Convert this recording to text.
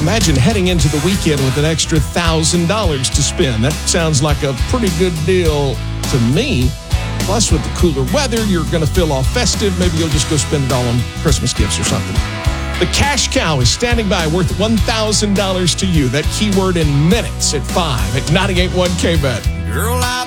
Imagine heading into the weekend with an extra $1,000 to spend. That sounds like a pretty good deal to me. Plus, with the cooler weather, you're going to feel all festive. Maybe you'll just go spend it all on Christmas gifts or something. The Cash Cow is standing by worth $1,000 to you. That keyword in minutes at 5 at 98.1 KBET. Girl, I